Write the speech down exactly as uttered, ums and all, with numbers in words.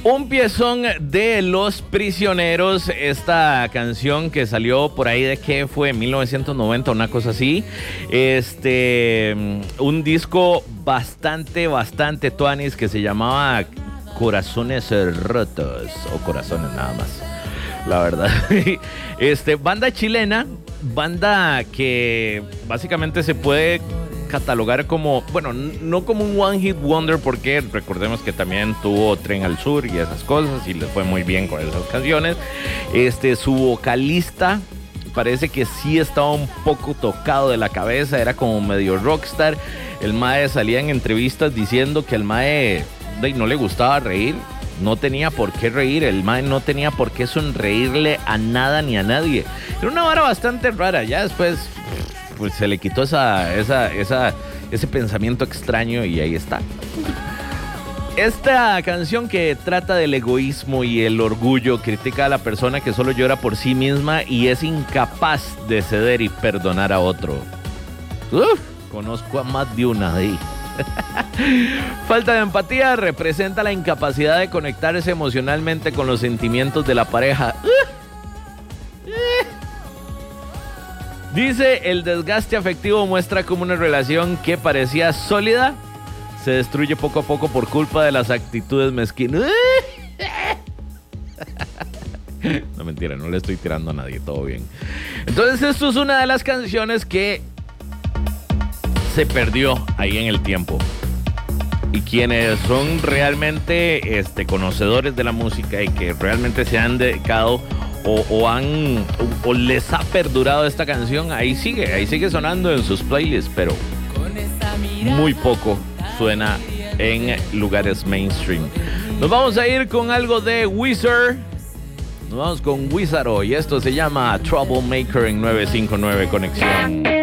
Un piezón de Los Prisioneros, esta canción que salió por ahí de que fue mil novecientos noventa, una cosa así. Este, un disco bastante, bastante tuanis que se llamaba Corazones Rotos o Corazones nada más, la verdad. Este, banda chilena, banda que básicamente se puede catalogar como, bueno, no como un one hit wonder, porque recordemos que también tuvo Tren al Sur y esas cosas y les fue muy bien con esas canciones. Este, su vocalista parece que sí estaba un poco tocado de la cabeza, era como medio rockstar. El mae salía en entrevistas diciendo que al mae no le gustaba reír, no tenía por qué reír, el mae no tenía por qué sonreírle a nada ni a nadie. Era una vara bastante rara. Ya después pues se le quitó esa, esa, esa, ese pensamiento extraño y ahí está. Esta canción, que trata del egoísmo y el orgullo, critica a la persona que solo llora por sí misma y es incapaz de ceder y perdonar a otro. Uf, conozco a más de una ahí. Falta de empatía representa la incapacidad de conectarse emocionalmente con los sentimientos de la pareja. Uh, uh. Dice, el desgaste afectivo muestra como una relación que parecía sólida se destruye poco a poco por culpa de las actitudes mezquinas. No, mentira, no le estoy tirando a nadie, todo bien. Entonces esto es una de las canciones que se perdió ahí en el tiempo. Y quienes son realmente este, conocedores de la música y que realmente se han dedicado o, o han o, o les ha perdurado esta canción, ahí sigue, ahí sigue sonando en sus playlists, pero muy poco suena en lugares mainstream. Nos vamos a ir con algo de Wizard. Nos vamos con Wizard y esto se llama Troublemaker en nueve cinco nueve Conexión.